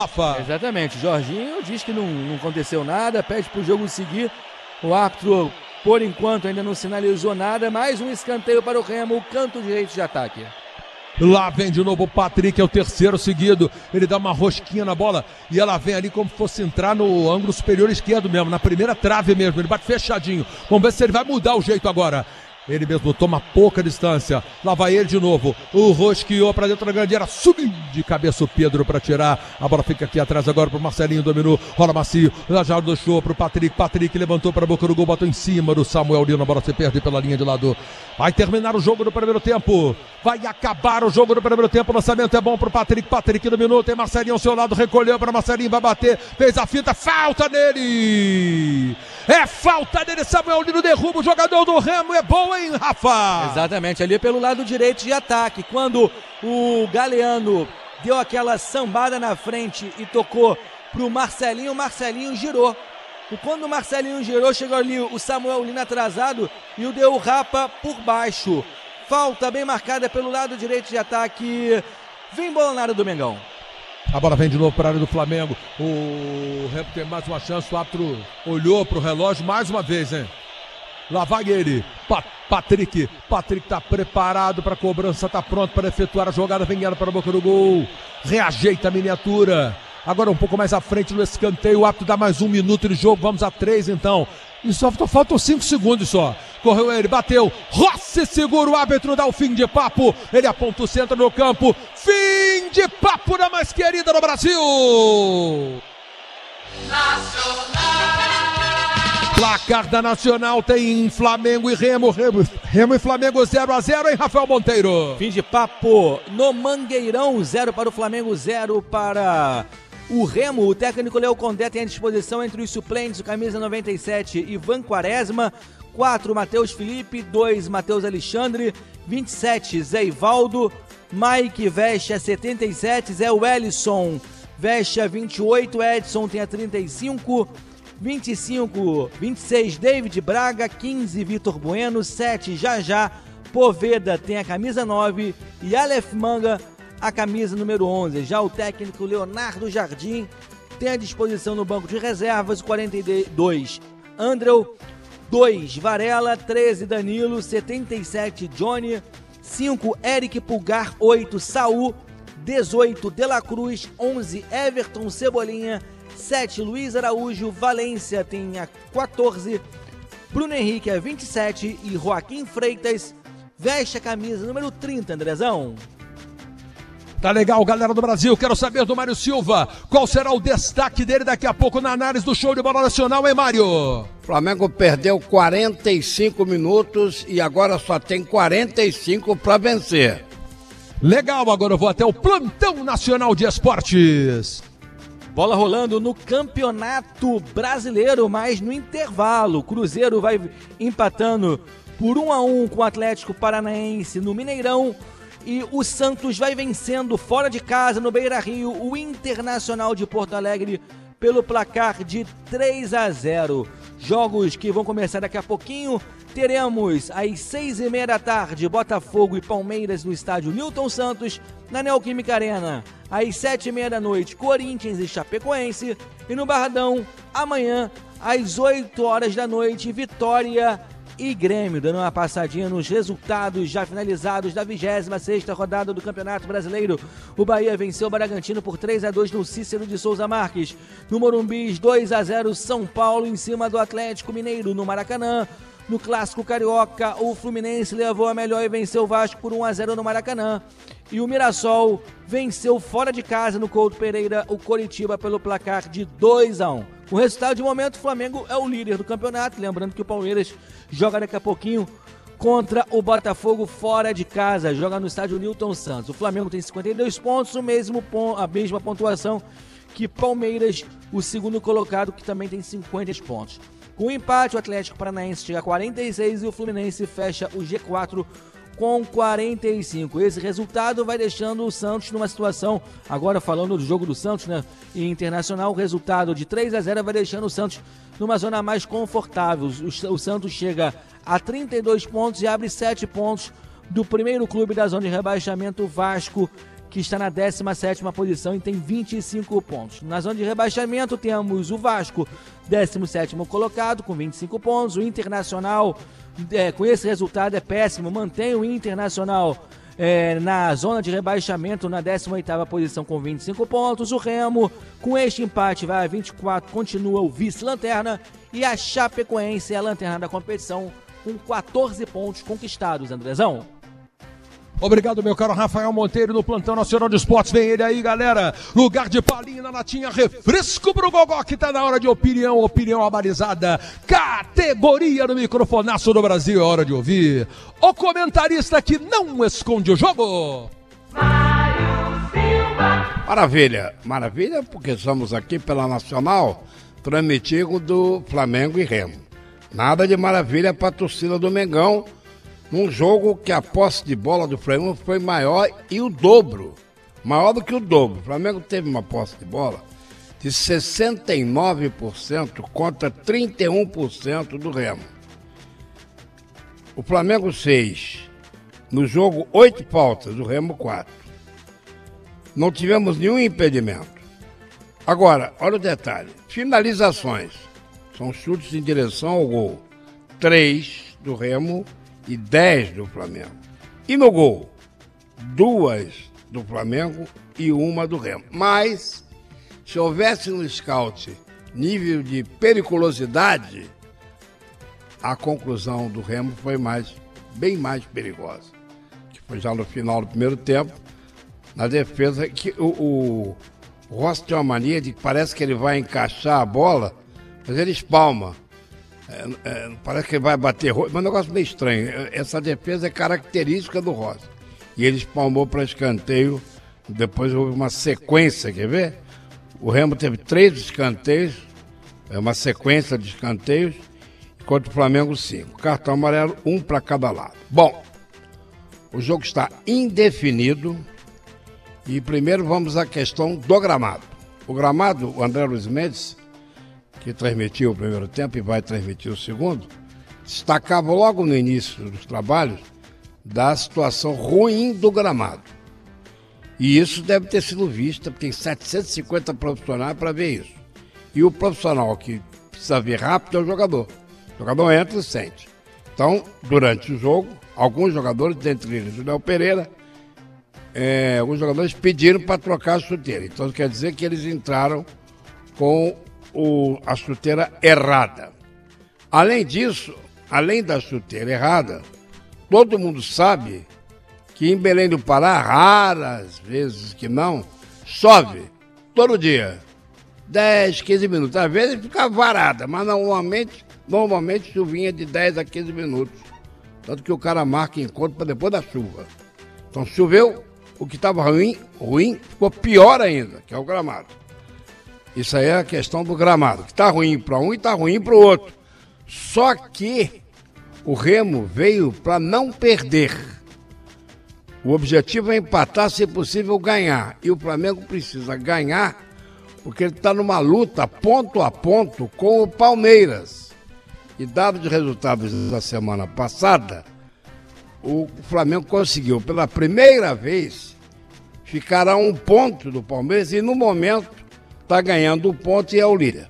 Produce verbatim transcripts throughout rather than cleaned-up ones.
Exatamente, o Jorginho diz que não, não aconteceu nada, pede para o jogo seguir. O árbitro, por enquanto, ainda não sinalizou nada. Mais um escanteio para o Remo, o canto direito de ataque. Lá vem de novo o Patrick, é o terceiro seguido. Ele dá uma rosquinha na bola e ela vem ali como se fosse entrar no ângulo superior esquerdo mesmo, na primeira trave mesmo. Ele bate fechadinho. Vamos ver se ele vai mudar o jeito agora. Ele mesmo toma pouca distância. Lá vai ele de novo. O rosqueou para dentro da grande área. Subiu de cabeça o Pedro para tirar. A bola fica aqui atrás agora pro Marcelinho. Dominou. Rola macio. Já já deixou pro Patrick. Patrick levantou para a boca do gol. Botou em cima do Samuel Lino. A bola se perde pela linha de lado. Vai terminar o jogo do primeiro tempo. Vai acabar o jogo do primeiro tempo. O lançamento é bom pro Patrick. Patrick dominou. Tem Marcelinho ao seu lado. Recolheu para Marcelinho. Vai bater. Fez a finta. Falta nele. É falta dele. Samuel Lino derruba o jogador do Remo. É bom, hein, Rafa? Exatamente, ali pelo lado direito de ataque, quando o Galeano deu aquela sambada na frente e tocou pro Marcelinho, o Marcelinho girou. E quando o Marcelinho girou, chegou ali o Samuel Lino atrasado e o deu o Rapa por baixo. Falta bem marcada pelo lado direito de ataque. Vem bola na área do Mengão. A bola vem de novo para a área do Flamengo. O Remo tem mais uma chance. O árbitro olhou pro relógio mais uma vez, hein? Lá vai ele, Pat Patrick, Patrick tá preparado para a cobrança, tá pronto para efetuar a jogada, vem ela para a boca do gol, reajeita a miniatura, agora um pouco mais à frente no escanteio, o árbitro dá mais um minuto de jogo, vamos a três então, e só faltam cinco segundos só, correu ele, bateu, Rossi segura o árbitro, dá o fim de papo, ele aponta o centro no campo, fim de papo da mais querida do Brasil! Nacional! Placar da Nacional tem Flamengo e Remo, Remo, Remo e Flamengo zero a zero, hein, Rafael Monteiro? Fim de papo no Mangueirão, zero para o Flamengo, zero para o Remo. O técnico Léo Condé tem à disposição entre os suplentes o camisa noventa e sete, Ivan Quaresma, quatro, Matheus Felipe, dois, Matheus Alexandre, vinte e sete, Zé Ivaldo, Mike veste a setenta e sete, Zé Wellison veste a vinte e oito, Edson tem a trinta e cinco, vinte e cinco, vinte e seis, David Braga, quinze, Vitor Bueno, sete, Jajá, Poveda tem a camisa nove e Aleph Manga a camisa número onze. Já o técnico Leonardo Jardim tem à disposição no banco de reservas o quarenta e dois, Andreu, dois, Varela, treze, Danilo, setenta e sete, Johnny, cinco, Eric Pulgar, oito, Saul, dezoito, De La Cruz, onze, Everton Cebolinha, sete, Luiz Araújo, Valência tem a quatorze, Bruno Henrique a vinte e sete e Joaquim Freitas veste a camisa número trinta, Andrezão. Tá legal, galera do Brasil, quero saber do Mário Silva, qual será o destaque dele daqui a pouco na análise do show de bola nacional, hein, Mário? O Flamengo perdeu quarenta e cinco minutos e agora só tem quarenta e cinco para vencer. Legal, agora eu vou até o Plantão Nacional de Esportes. Bola rolando no Campeonato Brasileiro, mas no intervalo. O Cruzeiro vai empatando por um a um com o Atlético Paranaense no Mineirão. E o Santos vai vencendo fora de casa no Beira-Rio o Internacional de Porto Alegre pelo placar de três a zero. Jogos que vão começar daqui a pouquinho. Teremos às seis e meia da tarde Botafogo e Palmeiras no estádio Newton Santos, na Neoquímica Arena. Às sete e meia da noite, Corinthians e Chapecoense. E no Barradão, amanhã, às oito horas da noite, Vitória e Grêmio. Dando uma passadinha nos resultados já finalizados da vigésima sexta rodada do Campeonato Brasileiro. O Bahia venceu o Bragantino por três a dois no Cícero de Souza Marques. No Morumbi, dois a zero São Paulo em cima do Atlético Mineiro. No Maracanã, no Clássico Carioca, o Fluminense levou a melhor e venceu o Vasco por um a zero no Maracanã. E o Mirassol venceu fora de casa no Couto Pereira o Coritiba pelo placar de dois a um. O resultado de momento, o Flamengo é o líder do campeonato. Lembrando que o Palmeiras joga daqui a pouquinho contra o Botafogo fora de casa. Joga no estádio Newton Santos. O Flamengo tem cinquenta e dois pontos, o mesmo, a mesma pontuação que Palmeiras, o segundo colocado, que também tem cinquenta pontos. Com o empate, o Atlético Paranaense chega a quarenta e seis e o Fluminense fecha o G quatro com quarenta e cinco. Esse resultado vai deixando o Santos numa situação, agora falando do jogo do Santos, né, e Internacional, o resultado de três a zero vai deixando o Santos numa zona mais confortável. O, o Santos chega a trinta e dois pontos e abre sete pontos do primeiro clube da zona de rebaixamento, Vasco, que está na décima sétima posição e tem vinte e cinco pontos. Na zona de rebaixamento temos o Vasco, décimo sétimo colocado, com vinte e cinco pontos. O Internacional, é, com esse resultado é péssimo, mantém o Internacional é, na zona de rebaixamento, na décima oitava posição, com vinte e cinco pontos. O Remo, com este empate, vai a vinte e quatro, continua o vice-lanterna. E a Chapecoense é a lanterna da competição, com quatorze pontos conquistados, Andrezão. Obrigado, meu caro Rafael Monteiro, no Plantão Nacional de Esportes. Vem ele aí, galera. Lugar de palinha na latinha, refresco pro Gogó, que tá na hora de opinião, opinião abalizada. Categoria do microfonaço do Brasil, é hora de ouvir o comentarista que não esconde o jogo. Maravilha, maravilha, porque estamos aqui pela Nacional, transmitindo do Flamengo e Remo. Nada de maravilha para a torcida do Mengão, num jogo que a posse de bola do Flamengo foi maior e o dobro, maior do que o dobro. O Flamengo teve uma posse de bola de sessenta e nove por cento contra trinta e um por cento do Remo. O Flamengo fez, no jogo, oito faltas, o Remo quatro. Não tivemos nenhum impedimento. Agora, olha o detalhe, finalizações, são chutes em direção ao gol, três do Remo e dez do Flamengo. E no gol, duas do Flamengo e uma do Remo. Mas, se houvesse no scout nível de periculosidade, a conclusão do Remo foi mais, bem mais perigosa. Que foi já no final do primeiro tempo, na defesa, que o, o, o Rossi tem uma mania de que parece que ele vai encaixar a bola, mas ele espalma. É, é, parece que ele vai bater, mas é um negócio meio estranho. Essa defesa é característica do Rossi. E ele espalmou para escanteio, depois houve uma sequência, quer ver? O Remo teve três escanteios, é uma sequência de escanteios, enquanto o Flamengo cinco. Cartão amarelo, um para cada lado. Bom, o jogo está indefinido e primeiro vamos à questão do gramado. O gramado, o André Luiz Mendes, que transmitiu o primeiro tempo e vai transmitir o segundo, destacava logo no início dos trabalhos da situação ruim do gramado. E isso deve ter sido visto, porque tem setecentos e cinquenta profissionais para ver isso. E o profissional que precisa ver rápido é o jogador. O jogador entra e sente. Então, durante o jogo, alguns jogadores, dentre eles o Léo Pereira, é, alguns jogadores pediram para trocar a chuteira. Então quer dizer que eles entraram com o, a chuteira errada. Além disso, além da chuteira errada, todo mundo sabe que em Belém do Pará, raras vezes que não, chove todo dia. dez, quinze minutos. Às vezes fica varada, mas normalmente, normalmente chuvinha de dez a quinze minutos. Tanto que o cara marca encontro para depois da chuva. Então choveu, o que estava ruim, ruim ficou pior ainda, que é o gramado. Isso aí é a questão do gramado, que está ruim para um e está ruim para o outro. Só que o Remo veio para não perder. O objetivo é empatar, se possível ganhar. E o Flamengo precisa ganhar, porque ele está numa luta ponto a ponto com o Palmeiras. E dado de resultados da semana passada, o Flamengo conseguiu pela primeira vez ficar a um ponto do Palmeiras e no momento está ganhando o ponto e é o líder.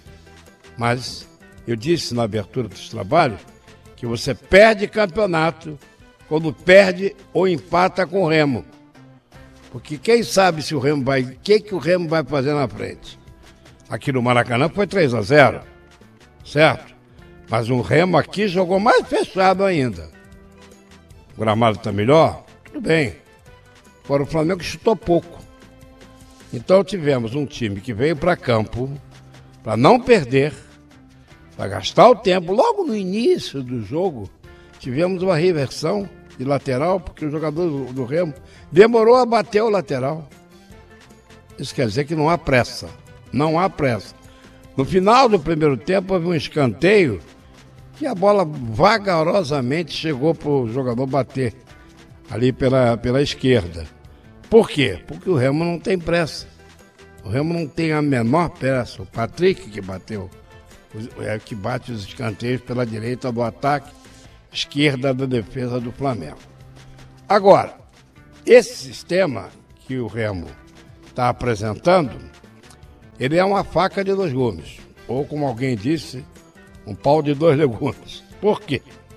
Mas eu disse na abertura dos trabalhos que você perde campeonato quando perde ou empata com o Remo. Porque quem sabe se o Remo vai, o que, que o Remo vai fazer na frente? Aqui no Maracanã foi três a zero, certo? Mas o Remo aqui jogou mais fechado ainda. O gramado está melhor? Tudo bem. Agora o Flamengo chutou pouco. Então tivemos um time que veio para campo para não perder, para gastar o tempo. Logo no início do jogo, tivemos uma reversão de lateral, porque o jogador do, do Remo demorou a bater o lateral. Isso quer dizer que não há pressa. Não há pressa. No final do primeiro tempo, houve um escanteio que a bola vagarosamente chegou para o jogador bater ali pela, pela esquerda. Por quê? Porque o Remo não tem pressa. O Remo não tem a menor pressa. O Patrick que bateu, é que bate os escanteios pela direita do ataque, esquerda da defesa do Flamengo. Agora, esse sistema que o Remo está apresentando, ele é uma faca de dois gumes. Ou, como alguém disse, um pau de dois legumes. Por quê?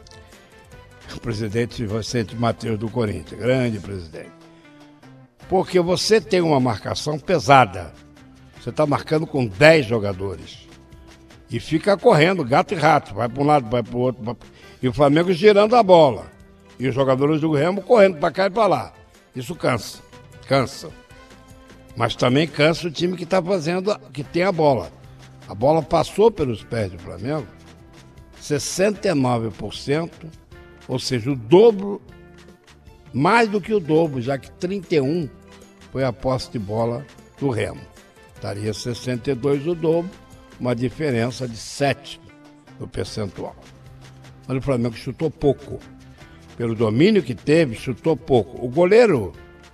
O presidente Vicente Matheus do Corinthians, grande presidente. Porque você tem uma marcação pesada. Você está marcando com dez jogadores. E fica correndo, gato e rato. Vai para um lado, vai para o outro. Vai... E o Flamengo girando a bola. E os jogadores do Remo correndo para cá e para lá. Isso cansa. Cansa. Mas também cansa o time que está fazendo, que tem a bola. A bola passou pelos pés do Flamengo. sessenta e nove por cento, ou seja, o dobro, mais do que o dobro, já que trinta e um por cento foi a posse de bola do Remo. Estaria sessenta e dois por cento o dobro, uma diferença de sete no percentual. Mas o Flamengo chutou pouco. Pelo domínio que teve, chutou pouco. O goleiro,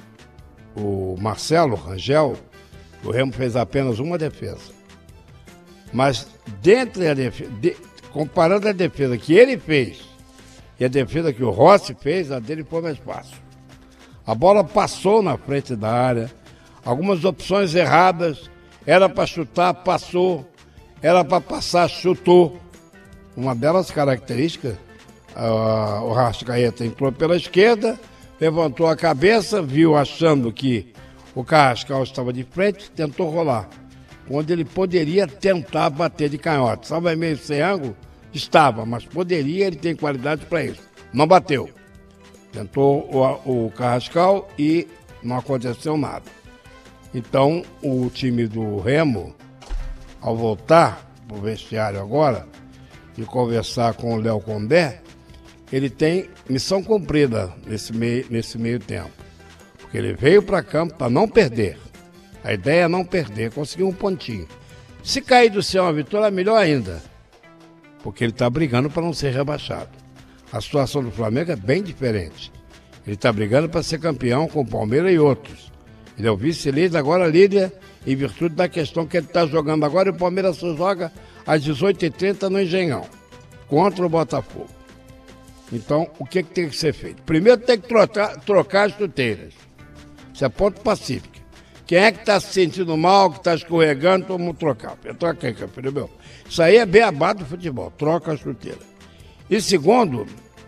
o Marcelo Rangel, o Remo fez apenas uma defesa. Mas dentro da defesa, de, comparando a defesa que ele fez e a defesa que o Rossi fez, a dele foi mais fácil. A bola passou na frente da área, algumas opções erradas, era para chutar, passou, era para passar, chutou. Uma delas características, uh, o Arrascaeta entrou pela esquerda, levantou a cabeça, viu achando que o Carrascal estava de frente, tentou rolar. Onde ele poderia tentar bater de canhota. Estava meio sem ângulo? Estava, mas poderia, ele tem qualidade para isso. Não bateu. Tentou o, o Carrascal e não aconteceu nada. Então, o time do Remo, ao voltar para o vestiário agora e conversar com o Léo Condé, ele tem missão cumprida nesse meio, nesse meio tempo. Porque ele veio para campo para não perder. A ideia é não perder, conseguir um pontinho. Se cair do céu uma vitória, melhor ainda. Porque ele está brigando para não ser rebaixado. A situação do Flamengo é bem diferente. Ele está brigando para ser campeão com o Palmeiras e outros. Ele é o vice-líder, agora líder, em virtude da questão que ele está jogando agora. E o Palmeiras só joga às dezoito e trinta no Engenhão, contra o Botafogo. Então, o que, que tem que ser feito? Primeiro tem que trocar, trocar as chuteiras. Isso é ponto pacífico. Quem é que está se sentindo mal, que está escorregando, todo mundo trocar. Eu troquei, filho meu. Isso aí é beabá do futebol, troca a chuteira. E segundo,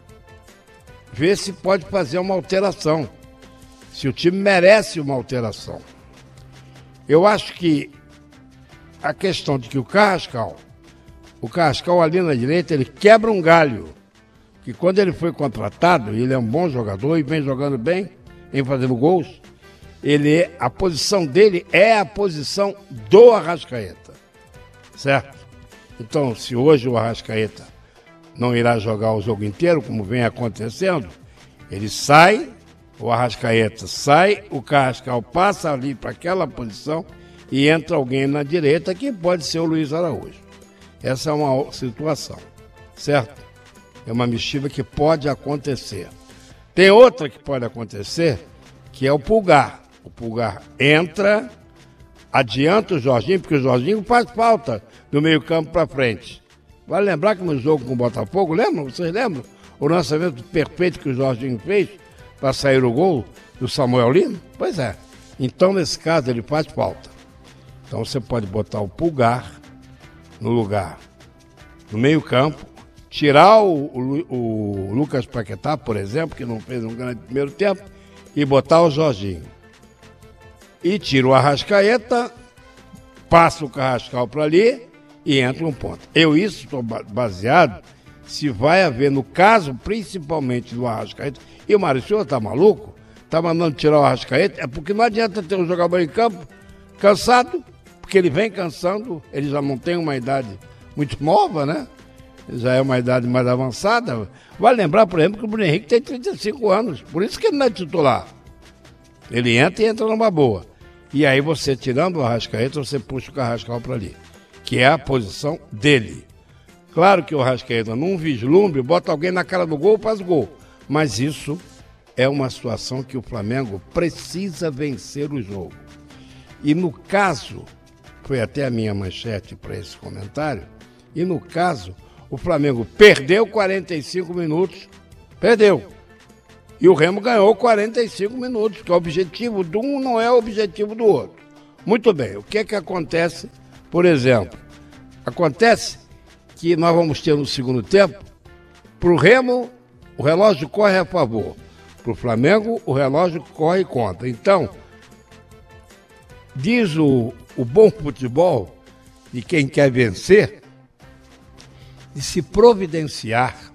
ver se pode fazer uma alteração. Se o time merece uma alteração. Eu acho que a questão de que o Carrascal, o Carrascal ali na direita, ele quebra um galho. Que quando ele foi contratado, ele é um bom jogador e vem jogando bem, vem fazendo gols. Ele, a posição dele é a posição do Arrascaeta, certo? Então, se hoje o Arrascaeta não irá jogar o jogo inteiro, como vem acontecendo, ele sai, o Arrascaeta sai, o Carrascal passa ali para aquela posição e entra alguém na direita, que pode ser o Luiz Araújo. Essa é uma situação, certo? É uma mexida que pode acontecer. Tem outra que pode acontecer, que é o Pulgar. O Pulgar entra, adianta o Jorginho, porque o Jorginho faz falta do meio campo para frente. Vale lembrar que no jogo com o Botafogo, lembram? Vocês lembram? O lançamento perfeito que o Jorginho fez para sair o gol do Samuel Lino? Pois é. Então, nesse caso, ele faz falta. Então, você pode botar o Pulgar no lugar, no meio campo, tirar o, o, o Lucas Paquetá, por exemplo, que não fez um grande primeiro tempo, e botar o Jorginho. E tira o Arrascaeta, passa o Carrascal para ali e entra um ponto. Eu isso estou baseado se vai haver, no caso, principalmente do Arrascaeta. E o Mário Silva está maluco? Está mandando tirar o Arrascaeta? É porque não adianta ter um jogador em campo cansado, porque ele vem cansando, ele já não tem uma idade muito nova, né? Já é uma idade mais avançada. Vale lembrar, por exemplo, que o Bruno Henrique tem trinta e cinco anos, por isso que ele não é titular. Ele entra e entra numa boa. E aí você, tirando o Arrascaeta, você puxa o Carrascal para ali, que é a posição dele. Claro que o Arrascaeta, num vislumbre, bota alguém na cara do gol, faz gol. Mas isso é uma situação que o Flamengo precisa vencer o jogo. E no caso, foi até a minha manchete para esse comentário, e no caso, o Flamengo perdeu quarenta e cinco minutos, perdeu. E o Remo ganhou quarenta e cinco minutos, porque o objetivo de um não é o objetivo do outro. Muito bem, o que é que acontece, por exemplo? Acontece que nós vamos ter no segundo tempo, para o Remo, o relógio corre a favor. Para o Flamengo, o relógio corre contra. Então, diz o, o bom futebol, de quem quer vencer, de se providenciar